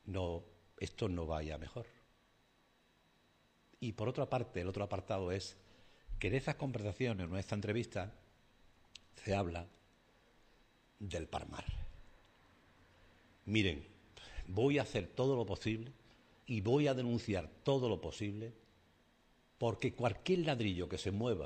no, esto no vaya mejor. Y por otra parte, el otro apartado es que en estas conversaciones, en esta entrevista, se habla del Parmar. Miren, voy a hacer todo lo posible y voy a denunciar todo lo posible porque cualquier ladrillo que se mueva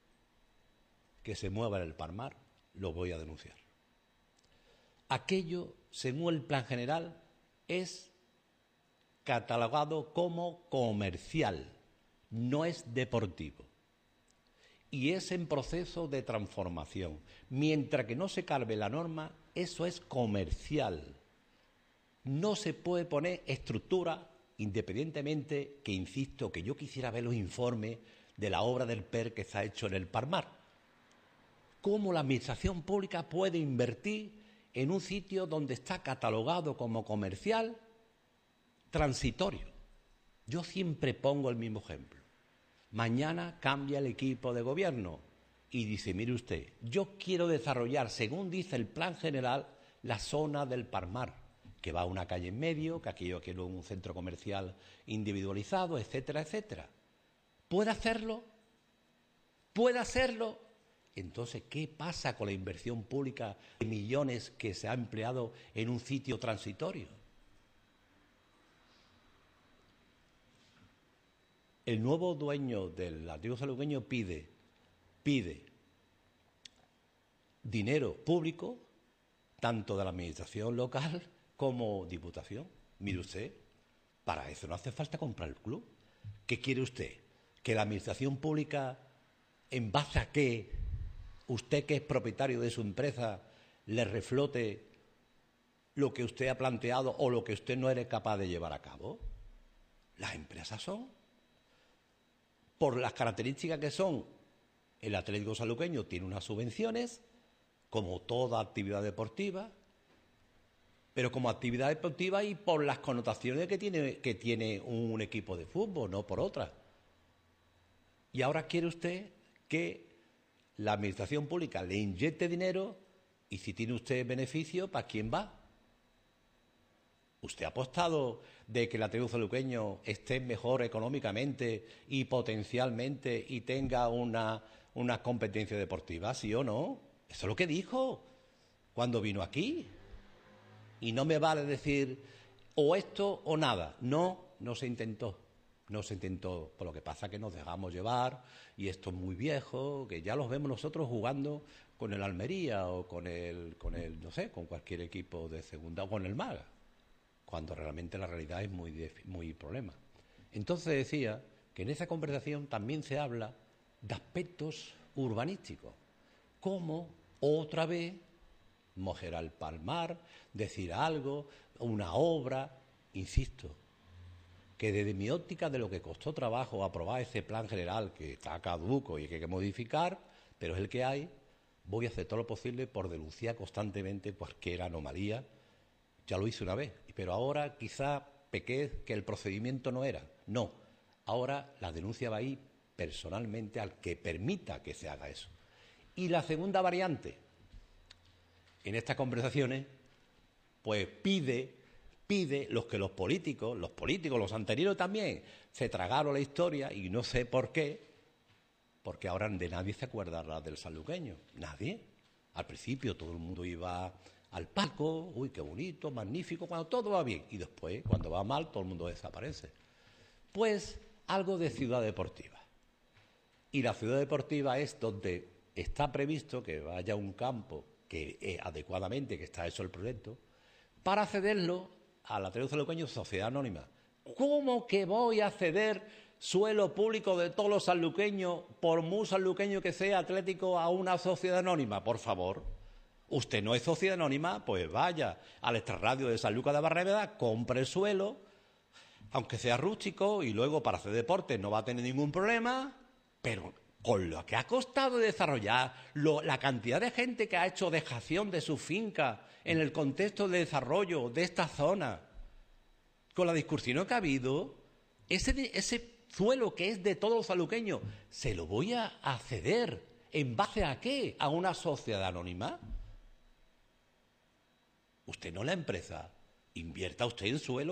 en el Parmar, lo voy a denunciar. Aquello, según el plan general, es catalogado como comercial, no es deportivo. Y es en proceso de transformación. Mientras que no se cargue la norma, eso es comercial. No se puede poner estructura, independientemente que, insisto, que yo quisiera ver los informes de la obra del PER que se ha hecho en el Parmar. ¿Cómo la administración pública puede invertir en un sitio donde está catalogado como comercial transitorio? Yo siempre pongo el mismo ejemplo. Mañana cambia el equipo de gobierno y dice, mire usted, yo quiero desarrollar, según dice el plan general, la zona del Parmar, que va a una calle en medio, que aquí yo quiero un centro comercial individualizado, etcétera, etcétera. ¿Puede hacerlo? ¿Puede hacerlo? Entonces, ¿qué pasa con la inversión pública de millones que se ha empleado en un sitio transitorio? El nuevo dueño del Atlético Sanluqueño pide dinero público, tanto de la administración local como diputación. Mire usted, para eso no hace falta comprar el club. ¿Qué quiere usted? ¿Que la administración pública, en base a qué, usted que es propietario de su empresa, le reflote lo que usted ha planteado o lo que usted no eres capaz de llevar a cabo? Las empresas son, por las características que son, el Atlético Sanluqueño tiene unas subvenciones, como toda actividad deportiva, pero como actividad deportiva y por las connotaciones que tiene un equipo de fútbol, no por otras. Y ahora quiere usted que la administración pública le inyecte dinero y si tiene usted beneficio, ¿para quién va? ¿Usted ha apostado de que el Atlético Sanluqueño esté mejor económicamente y potencialmente y tenga una competencia deportiva, sí o no? Eso es lo que dijo cuando vino aquí. Y no me vale decir o esto o nada. No, no se intentó. No se intentó, por lo que pasa que nos dejamos llevar y esto es muy viejo, que ya los vemos nosotros jugando con el Almería o con el no sé, con cualquier equipo de segunda o con el Málaga, cuando realmente la realidad es muy problema. Entonces decía que en esa conversación también se habla de aspectos urbanísticos, como otra vez mojar al Palmar, decir algo, una obra, insisto, que desde mi óptica de lo que costó trabajo aprobar ese plan general que está caduco y que hay que modificar, pero es el que hay, voy a hacer todo lo posible por denunciar constantemente cualquier anomalía. Ya lo hice una vez, pero ahora quizá pequé que el procedimiento no era. No, ahora la denuncia va a ir personalmente al que permita que se haga eso. Y la segunda variante, en estas conversaciones, pues pide los políticos, los anteriores también, se tragaron la historia y no sé por qué, porque ahora de nadie se acuerda del sanluqueño, nadie. Al principio todo el mundo iba al palco, uy, qué bonito, magnífico, cuando todo va bien, y después, cuando va mal, todo el mundo desaparece. Pues algo de ciudad deportiva. Y la ciudad deportiva es donde está previsto que vaya un campo que adecuadamente, que está hecho el proyecto, para cederlo al Atlético Sanluqueño Sociedad Anónima. ¿Cómo que voy a ceder suelo público de todos los sanluqueños, por muy sanluqueño que sea Atlético, a una sociedad anónima? Por favor. Usted no es sociedad anónima, pues vaya al extrarradio de Sanlúcar de Barrameda, compre el suelo, aunque sea rústico, y luego para hacer deporte no va a tener ningún problema, pero con lo que ha costado desarrollar, la cantidad de gente que ha hecho dejación de su finca en el contexto de desarrollo de esta zona, con la discusión que ha habido, ese suelo que es de todos los sanluqueños, ¿se lo voy a ceder? ¿En base a qué? ¿A una sociedad anónima? Usted no es la empresa, invierta usted en suelo